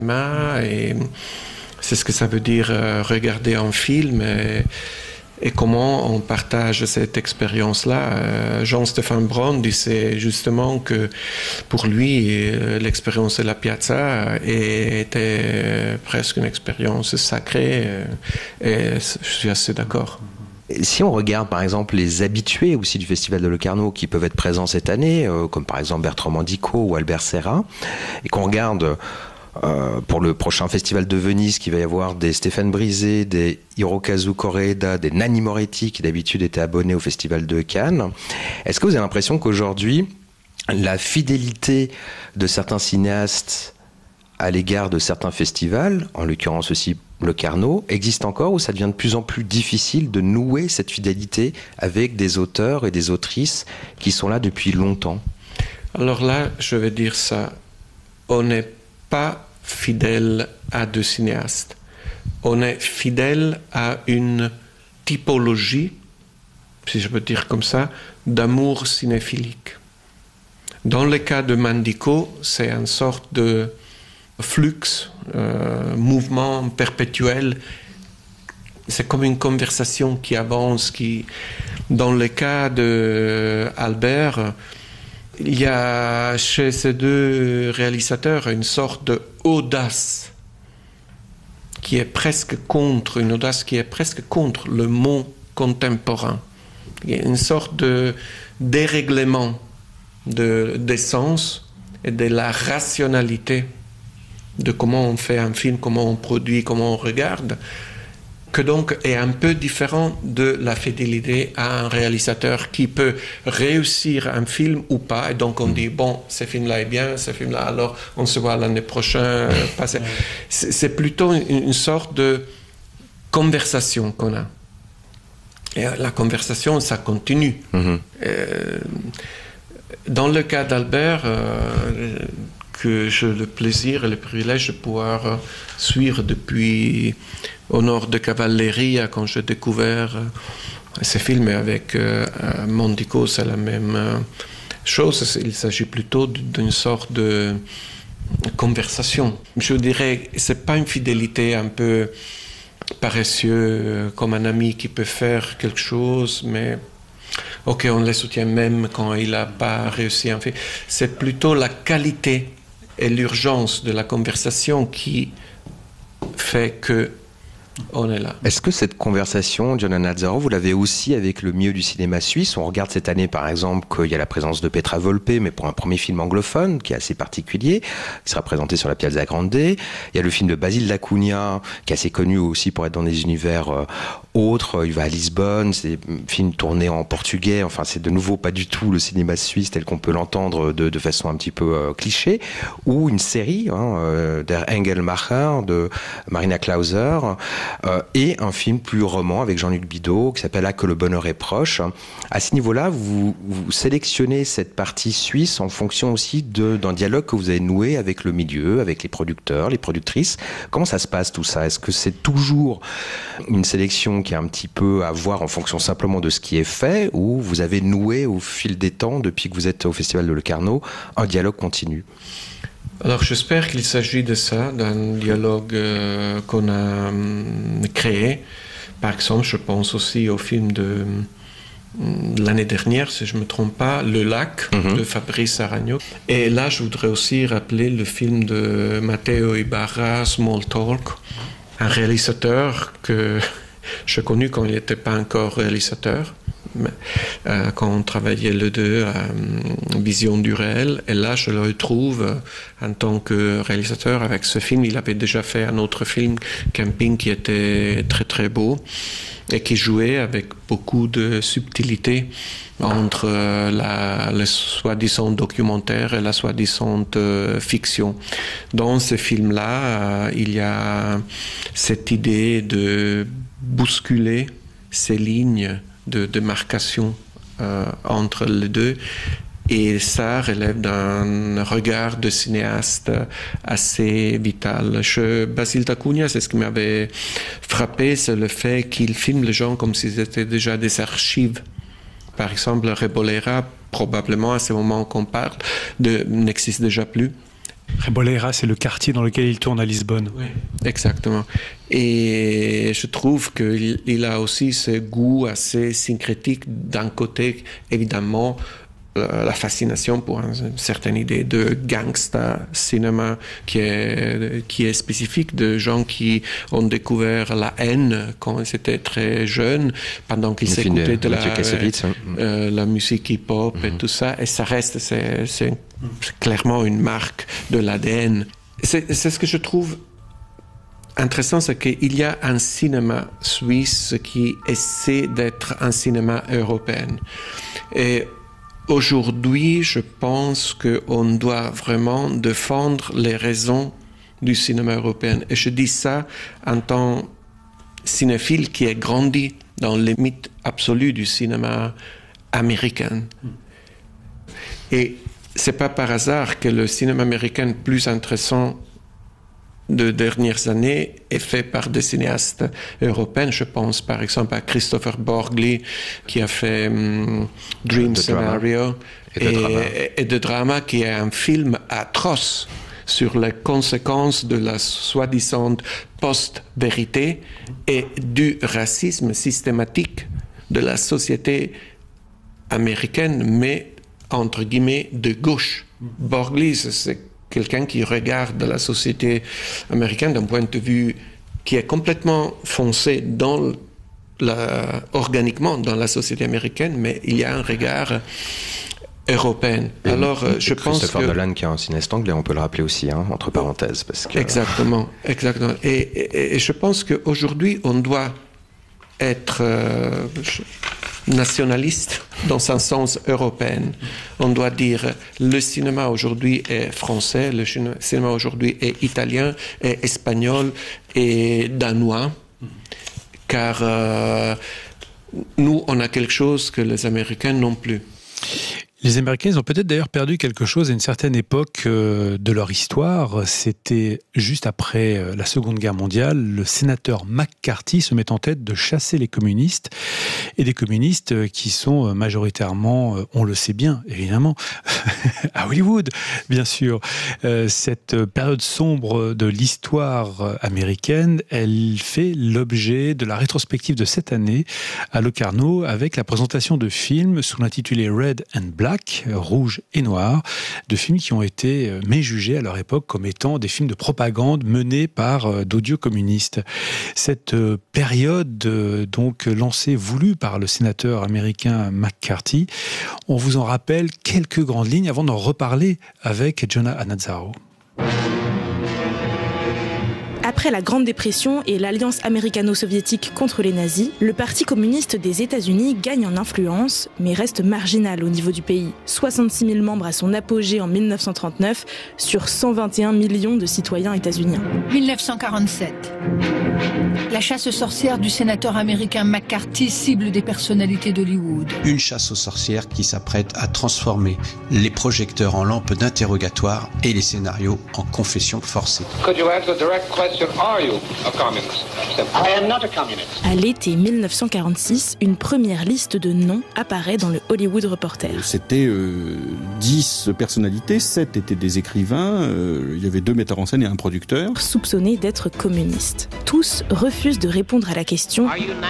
Et c'est ce que ça veut dire regarder un film et comment on partage cette expérience-là. Jean-Stéphane Braun disait justement que pour lui, l'expérience de la Piazza était presque une expérience sacrée et je suis assez d'accord. Si on regarde par exemple les habitués aussi du Festival de Locarno qui peuvent être présents cette année, comme par exemple Bertrand Mandico ou Albert Serra, et qu'on regarde pour le prochain Festival de Venise, qu'il va y avoir des Stéphane Brisé, des Hirokazu Koreeda, des Nanni Moretti qui d'habitude étaient abonnés au Festival de Cannes. Est-ce que vous avez l'impression qu'aujourd'hui, la fidélité de certains cinéastes à l'égard de certains festivals, en l'occurrence aussi Locarno, existe encore, ou ça devient de plus en plus difficile de nouer cette fidélité avec des auteurs et des autrices qui sont là depuis longtemps? Alors là, je vais dire ça. On n'est pas fidèle à deux cinéastes. On est fidèle à une typologie, si je peux dire comme ça, d'amour cinéphilique. Dans le cas de Mandico, c'est une sorte de flux, mouvement perpétuel. C'est comme une conversation qui avance. Dans le cas d'Albert, il y a chez ces deux réalisateurs une sorte d'audace qui est presque contre, une audace qui est presque contre le mot contemporain. Il y a une sorte de dérèglement des sens et de la rationalité de comment on fait un film, comment on produit, comment on regarde, que donc est un peu différent de la fidélité à un réalisateur qui peut réussir un film ou pas. Et donc on dit, bon, ce film-là est bien, ce film-là, alors on se voit l'année prochaine. C'est plutôt une sorte de conversation qu'on a. Et la conversation, ça continue. Dans le cas d'Albert, que j'ai le plaisir et le privilège de pouvoir suivre depuis Au nord de Cavalleria, quand j'ai découvert ces films. Avec Mandico, c'est la même chose. Il s'agit plutôt d'une sorte de conversation. Je dirais, c'est pas une fidélité un peu paresseux, comme un ami qui peut faire quelque chose, mais ok, on le soutient même quand il n'a pas réussi à faire. C'est plutôt la qualité et l'urgence de la conversation qui fait que on est là. Est-ce que cette conversation, Gianna Nazzaro, vous l'avez aussi avec le milieu du cinéma suisse? On regarde cette année, par exemple, qu'il y a la présence de Petra Volpe, mais pour un premier film anglophone, qui est assez particulier, qui sera présenté sur la Piazza Grande. Il y a le film de Basile Dacunha, qui est assez connu aussi pour être dans des univers autres. Il va à Lisbonne, c'est un film tourné en portugais. Enfin, c'est de nouveau pas du tout le cinéma suisse tel qu'on peut l'entendre de façon un petit peu cliché. Ou une série, Der Engelmacher, de Marina Klauser, et un film plus roman avec Jean-Luc Bidault qui s'appelle « Là que le bonheur est proche ». À ce niveau-là, vous sélectionnez cette partie suisse en fonction aussi d'un dialogue que vous avez noué avec le milieu, avec les producteurs, les productrices. Comment ça se passe tout ça? Est-ce que c'est toujours une sélection qui est un petit peu à voir en fonction simplement de ce qui est fait, ou vous avez noué au fil des temps, depuis que vous êtes au Festival de Locarno, un dialogue continu? Alors j'espère qu'il s'agit de ça, d'un dialogue qu'on a créé. Par exemple, je pense aussi au film de l'année dernière, si je ne me trompe pas, Le Lac, de Fabrice Aragno. Et là, je voudrais aussi rappeler le film de Matteo Ibarra, Small Talk, un réalisateur que j'ai connu quand il n'était pas encore réalisateur. Quand on travaillait les deux à Vision du réel, et là je le retrouve en tant que réalisateur avec ce film. Il avait déjà fait un autre film, Camping, qui était très très beau et qui jouait avec beaucoup de subtilité entre le soi-disant documentaire et la soi-disant fiction. Dans ce film-là, il y a cette idée de bousculer ces lignes de démarcation entre les deux, et ça relève d'un regard de cinéaste assez vital. Chez Basile Dacunha, c'est ce qui m'avait frappé, c'est le fait qu'il filme les gens comme s'ils étaient déjà des archives. Par exemple, Rebolera, probablement à ce moment qu'on parle, n'existe déjà plus. Reboleira, c'est le quartier dans lequel il tourne à Lisbonne. Oui, exactement. Et je trouve qu'il a aussi ce goût assez syncrétique d'un côté, évidemment, la fascination pour une certaine idée de gangsta cinéma qui est spécifique de gens qui ont découvert la haine quand ils étaient très jeunes, pendant qu'ils écoutaient de la musique hip-hop et tout ça. Et ça reste, c'est clairement une marque de l'ADN. C'est ce que je trouve intéressant, c'est qu'il y a un cinéma suisse qui essaie d'être un cinéma européen. Et aujourd'hui, je pense qu'on doit vraiment défendre les raisons du cinéma européen. Et je dis ça en tant que cinéphile qui a grandi dans les mythes absolus du cinéma américain. Et c'est pas par hasard que le cinéma américain plus intéressant de dernières années est fait par des cinéastes européens. Je pense par exemple à Christopher Borgli qui a fait Dream Scenario et de Drama, qui est un film atroce sur les conséquences de la soi-disant post-vérité et du racisme systématique de la société américaine, mais entre guillemets de gauche. Borgli, c'est quelqu'un qui regarde la société américaine d'un point de vue qui est complètement foncé organiquement dans la société américaine, mais il y a un regard européen. Alors, je pense que Christopher Nolan, qui est un cinéaste anglais, on peut le rappeler aussi, entre parenthèses, parce que exactement. Et je pense qu'aujourd'hui, on doit être nationaliste dans un sens européen. On doit dire le cinéma aujourd'hui est français, le cinéma aujourd'hui est italien, est espagnol et danois, car nous, on a quelque chose que les Américains n'ont plus. Les Américains, ils ont peut-être d'ailleurs perdu quelque chose à une certaine époque de leur histoire. C'était juste après la Seconde Guerre mondiale. Le sénateur McCarthy se met en tête de chasser les communistes. Et des communistes qui sont majoritairement, on le sait bien, évidemment, à Hollywood, bien sûr. Cette période sombre de l'histoire américaine, elle fait l'objet de la rétrospective de cette année à Locarno avec la présentation de films sous l'intitulé Red and Black, rouge et noir, de films qui ont été méjugés à leur époque comme étant des films de propagande menés par d'odieux communistes. Cette période donc lancée, voulue par le sénateur américain McCarthy, on vous en rappelle quelques grandes lignes avant d'en reparler avec Jonah Anazzaro. Après la Grande Dépression et l'alliance américano-soviétique contre les nazis, le Parti communiste des États-Unis gagne en influence, mais reste marginal au niveau du pays. 66 000 membres à son apogée en 1939, sur 121 millions de citoyens états-uniens. 1947. La chasse aux sorcières du sénateur américain McCarthy cible des personnalités d'Hollywood. Une chasse aux sorcières qui s'apprête à transformer les projecteurs en lampes d'interrogatoire et les scénarios en confessions forcées. Could you answer the direct question, are you a communist? I am not a communist. À l'été 1946, une première liste de noms apparaît dans le Hollywood Reporter. C'était 10 personnalités, 7 étaient des écrivains, il y avait 2 metteurs en scène et un producteur. Soupçonnés d'être communistes. Tous refusent de répondre à la question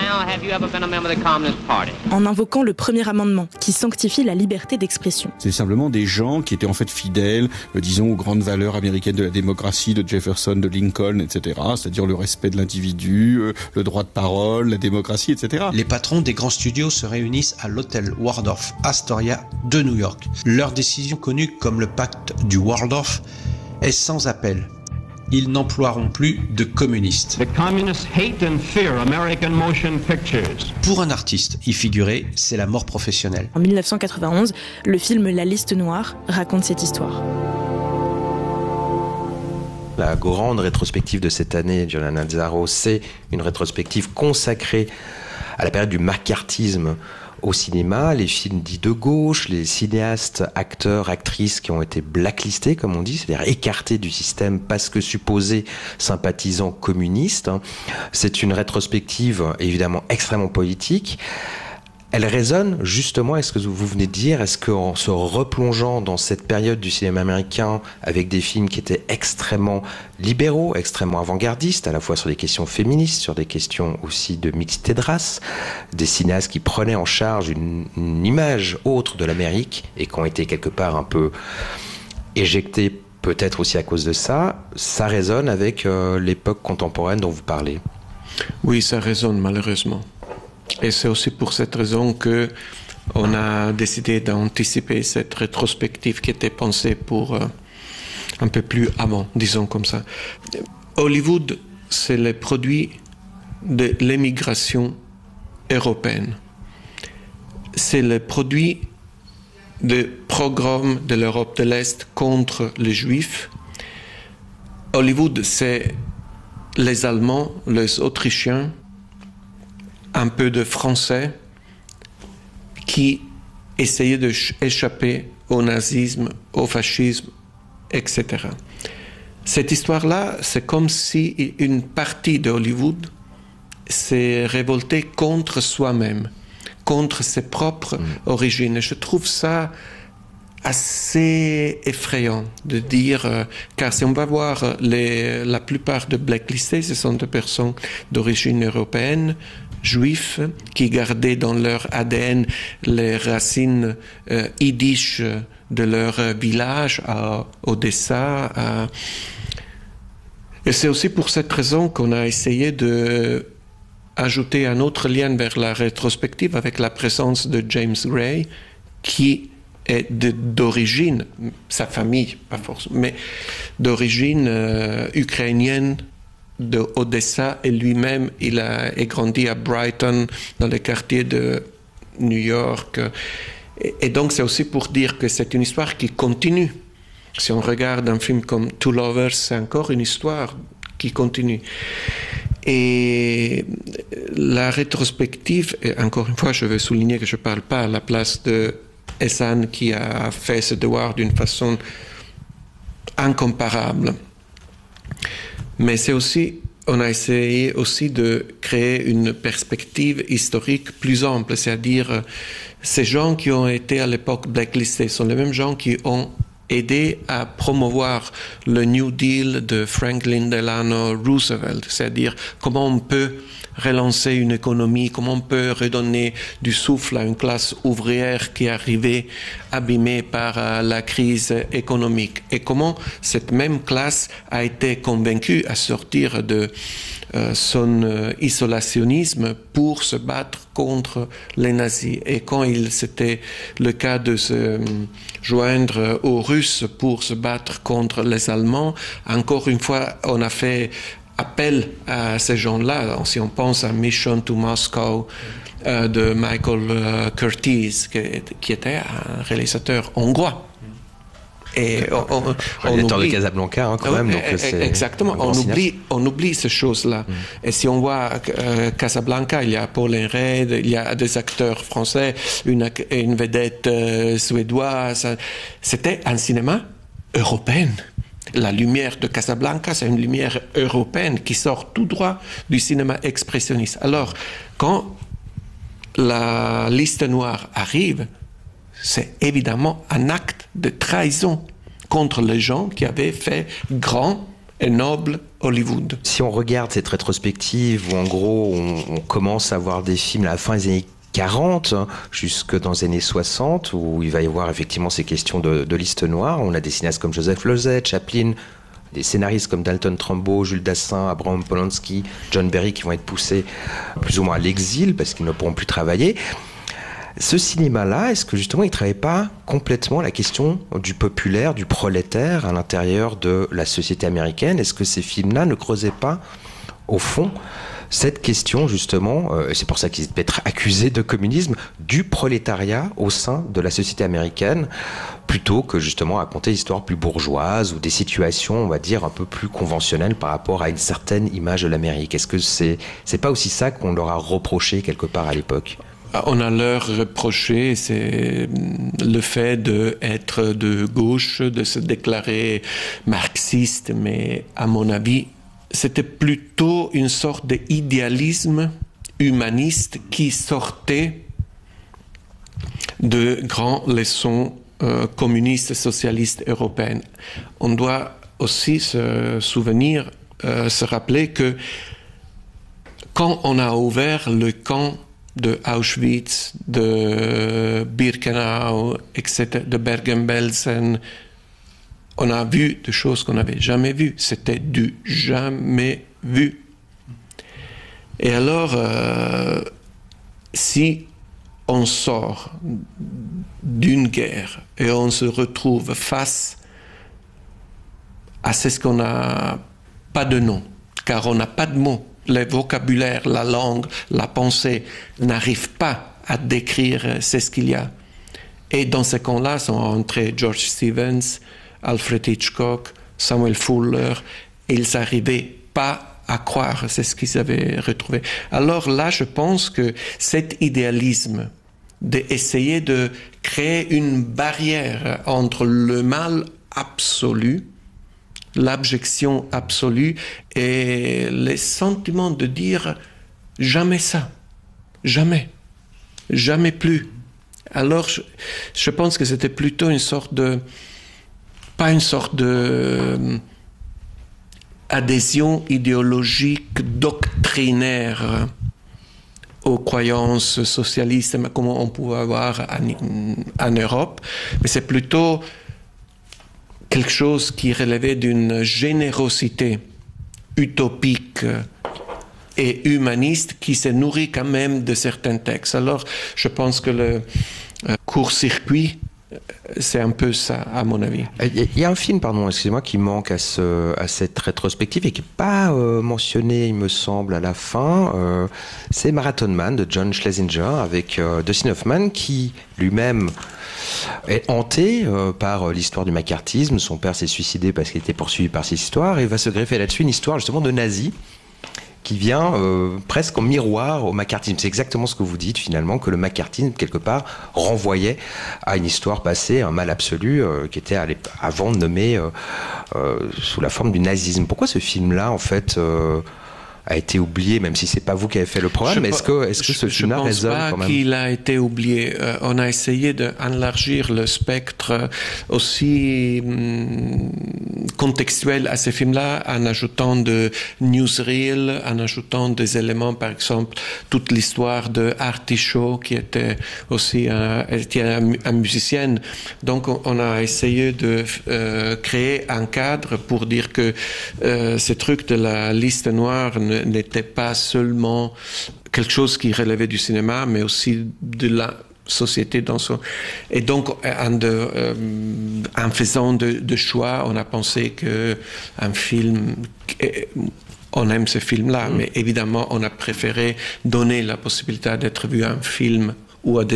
en invoquant le premier amendement qui sanctifie la liberté d'expression. C'est simplement des gens qui étaient en fait fidèles, disons, aux grandes valeurs américaines de la démocratie, de Jefferson, de Lincoln, etc. C'est-à-dire le respect de l'individu, le droit de parole, la démocratie, etc. Les patrons des grands studios se réunissent à l'hôtel Waldorf Astoria de New York. Leur décision, connue comme le pacte du Waldorf, est sans appel. Ils n'emploieront plus de communistes. The communists hate and fear American motion pictures. Pour un artiste, y figurer, c'est la mort professionnelle. En 1991, le film La Liste Noire raconte cette histoire. La grande rétrospective de cette année, Jonah Anazzaro, c'est une rétrospective consacrée à la période du macartisme au cinéma, les films dits de gauche, les cinéastes, acteurs, actrices qui ont été blacklistés, comme on dit, c'est-à-dire écartés du système parce que supposés sympathisants communistes. C'est une rétrospective évidemment extrêmement politique. Elle résonne justement, est-ce que vous venez de dire, est-ce qu'en se replongeant dans cette période du cinéma américain avec des films qui étaient extrêmement libéraux, extrêmement avant-gardistes, à la fois sur des questions féministes, sur des questions aussi de mixité de race, des cinéastes qui prenaient en charge une image autre de l'Amérique et qui ont été quelque part un peu éjectés peut-être aussi à cause de ça, ça résonne avec l'époque contemporaine dont vous parlez? Oui, ça résonne malheureusement. Et c'est aussi pour cette raison qu'on a décidé d'anticiper cette rétrospective qui était pensée pour un peu plus avant, disons comme ça. Hollywood, c'est le produit de l'émigration européenne. C'est le produit de pogroms de l'Europe de l'Est contre les Juifs. Hollywood, c'est les Allemands, les Autrichiens, un peu de Français qui essayaient d'échapper au nazisme, au fascisme, etc. Cette histoire-là, c'est comme si une partie de Hollywood s'est révoltée contre soi-même, contre ses propres origines. Et je trouve ça assez effrayant de dire, car si on va voir la plupart de blacklistés, ce sont des personnes d'origine européenne, juifs, qui gardaient dans leur ADN les racines yiddish de leur village à Odessa. Et c'est aussi pour cette raison qu'on a essayé d'ajouter un autre lien vers la rétrospective avec la présence de James Gray, qui est d'origine, sa famille, pas forcément, mais d'origine ukrainienne, de Odessa, et lui-même, il a grandi à Brighton, dans les quartiers de New York. Et donc, c'est aussi pour dire que c'est une histoire qui continue. Si on regarde un film comme Two Lovers, c'est encore une histoire qui continue. Et la rétrospective, et encore une fois, je veux souligner que je ne parle pas à la place de Ehsan, qui a fait ce devoir d'une façon incomparable. Mais c'est aussi, on a essayé aussi de créer une perspective historique plus ample, c'est-à-dire ces gens qui ont été à l'époque blacklistés sont les mêmes gens qui ont aidé à promouvoir le New Deal de Franklin Delano Roosevelt, c'est-à-dire comment on peut relancer une économie, comment on peut redonner du souffle à une classe ouvrière qui est arrivée abîmée par la crise économique, et comment cette même classe a été convaincue à sortir de son isolationnisme pour se battre contre les nazis. Et quand c'était le cas de se joindre aux Russes pour se battre contre les Allemands, encore une fois, on a fait appel à ces gens-là. Si on pense à Mission to Moscow de Michael Curtiz, qui était un réalisateur hongrois. Et on oublie de Casablanca, quand même. Donc exactement, on oublie ces choses-là. Et si on voit Casablanca, il y a Paul Enred, il y a des acteurs français, une vedette suédoise. C'était un cinéma européen. La lumière de Casablanca, c'est une lumière européenne qui sort tout droit du cinéma expressionniste. Alors, quand la liste noire arrive, c'est évidemment un acte de trahison contre les gens qui avaient fait grand et noble Hollywood. Si on regarde cette rétrospective où en gros on commence à voir des films à la fin des années 40 jusque dans les années 60 où il va y avoir effectivement ces questions de liste noire, on a des cinéastes comme Joseph Losey, Chaplin, des scénaristes comme Dalton Trumbo, Jules Dassin, Abraham Polanski, John Barry qui vont être poussés plus ou moins à l'exil parce qu'ils ne pourront plus travailler. Ce cinéma-là, est-ce que justement il ne travaille pas complètement la question du populaire, du prolétaire à l'intérieur de la société américaine? Est-ce que ces films-là ne creusaient pas, au fond, cette question justement, c'est pour ça qu'ils peuvent être accusés de communisme, du prolétariat au sein de la société américaine, plutôt que justement raconter des histoires plus bourgeoises ou des situations, on va dire, un peu plus conventionnelles par rapport à une certaine image de l'Amérique? Est-ce que c'est pas aussi ça qu'on leur a reproché quelque part à l'époque? On a leur reproché, c'est le fait d'être de gauche, de se déclarer marxiste, mais à mon avis, c'était plutôt une sorte d'idéalisme humaniste qui sortait de grandes leçons communistes et socialistes européennes. On doit aussi se rappeler que quand on a ouvert le camp de Auschwitz, de Birkenau, etc., de Bergen-Belsen, on a vu des choses qu'on n'avait jamais vues. C'était du jamais vu. Et alors, si on sort d'une guerre et on se retrouve face à ce qu'on n'a pas de nom, car on n'a pas de mots, le vocabulaire, la langue, la pensée n'arrivent pas à décrire ce qu'il y a. Et dans ces camps-là sont entrés George Stevens, Alfred Hitchcock, Samuel Fuller, et ils n'arrivaient pas à croire ce qu'ils avaient retrouvé. Alors là, je pense que cet idéalisme d'essayer de créer une barrière entre le mal absolu, l'abjection absolue et les sentiments de dire jamais ça, jamais plus. Alors je pense que c'était plutôt pas une sorte de adhésion idéologique doctrinaire aux croyances socialistes comme on pouvait avoir en Europe, mais c'est plutôt quelque chose qui relevait d'une générosité utopique et humaniste qui se nourrit quand même de certains textes. Alors, je pense que le court-circuit, c'est un peu ça, à mon avis. Il y a un film, pardon, excusez-moi, qui manque à cette rétrospective et qui n'est pas mentionné, il me semble, à la fin. C'est Marathon Man de John Schlesinger avec Dustin Hoffman qui lui-même est hanté par l'histoire du macartisme. Son père s'est suicidé parce qu'il était poursuivi par cette histoire et va se greffer là-dessus une histoire justement de nazis qui vient presque en miroir au macartisme. C'est exactement ce que vous dites finalement, que le macartisme quelque part renvoyait à une histoire passée, un mal absolu qui était avant nommé sous la forme du nazisme. Pourquoi ce film-là en fait a été oublié, même si c'est pas vous qui avez fait le programme, est-ce que ce film-là résonne quand même? Je pense pas qu'il a été oublié. On a essayé d'élargir le spectre aussi contextuel à ces films-là en ajoutant de newsreels, en ajoutant des éléments, par exemple, toute l'histoire de Artie Shaw, qui était aussi une musicienne. Donc, on a essayé de créer un cadre pour dire que ce truc de la liste noire n'était pas seulement quelque chose qui relevait du cinéma, mais aussi de la société dans son... Et donc, en faisant de choix, on a pensé qu'un film... On aime ce film-là, mais évidemment, on a préféré donner la possibilité d'être vu un film ou à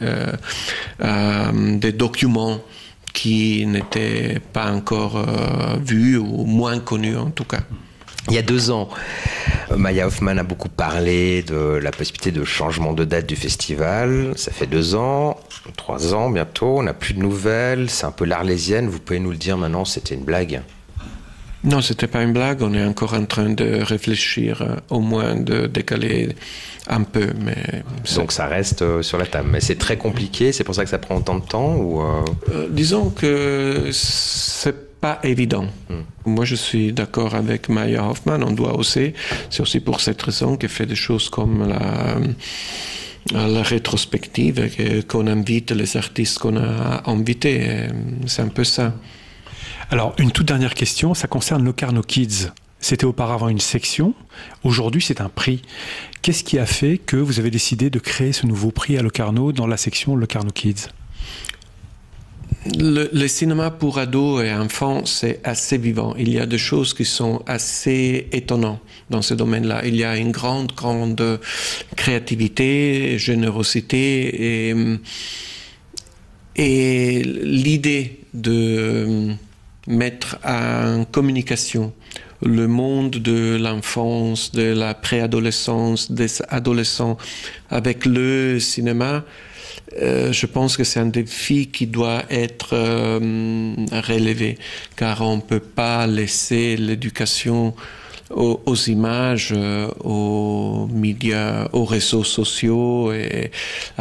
des documents qui n'étaient pas encore vus ou moins connus en tout cas. Il y a 2 ans, Maya Hoffman a beaucoup parlé de la possibilité de changement de date du festival. Ça fait 2 ans, 3 ans bientôt, on n'a plus de nouvelles, c'est un peu l'Arlésienne. Vous pouvez nous le dire maintenant, c'était une blague? Non, c'était pas une blague, on est encore en train de réfléchir, au moins de décaler un peu. Mais donc ça reste sur la table, mais c'est très compliqué, c'est pour ça que ça prend autant de temps ou disons que c'est pas évident. Moi, je suis d'accord avec Maya Hoffman. On doit aussi, c'est aussi pour cette raison qu'elle fait des choses comme la rétrospective, qu'on invite les artistes qu'on a invités. C'est un peu ça. Alors, une toute dernière question, ça concerne Locarno Kids. C'était auparavant une section, aujourd'hui c'est un prix. Qu'est-ce qui a fait que vous avez décidé de créer ce nouveau prix à Locarno dans la section Locarno Kids? Le cinéma pour ados et enfants, c'est assez vivant. Il y a des choses qui sont assez étonnantes dans ce domaine-là. Il y a une grande créativité, générosité et l'idée de mettre en communication le monde de l'enfance, de la préadolescence, des adolescents avec le cinéma. Je pense que c'est un défi qui doit être relevé, car on ne peut pas laisser l'éducation aux images, aux médias, aux réseaux sociaux. Et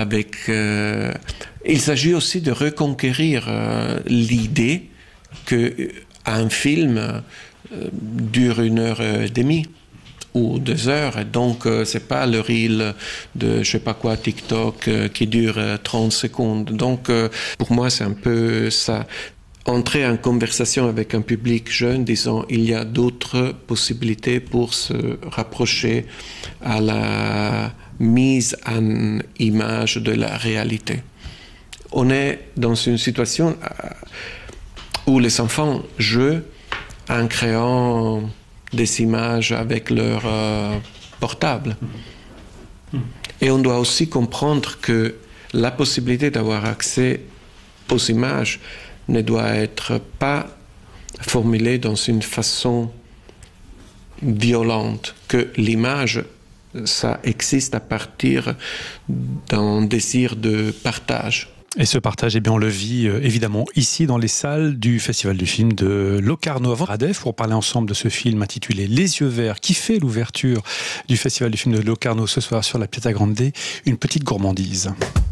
il s'agit aussi de reconquérir l'idée qu'un film dure 1h30 ou 2 heures. Et donc, c'est pas le reel de je sais pas quoi TikTok qui dure 30 secondes. Donc, pour moi, c'est un peu ça. Entrer en conversation avec un public jeune, disant il y a d'autres possibilités pour se rapprocher à la mise en image de la réalité. On est dans une situation où les enfants jouent en créant des images avec leur portable. Et on doit aussi comprendre que la possibilité d'avoir accès aux images ne doit être pas formulée dans une façon violente, que l'image, ça existe à partir d'un désir de partage. Et ce partage, eh bien, on le vit évidemment ici dans les salles du Festival du film de Locarno. Avant Radef, pour parler ensemble de ce film intitulé Les yeux verts, qui fait l'ouverture du Festival du film de Locarno ce soir sur la Piazza Grande, une petite gourmandise.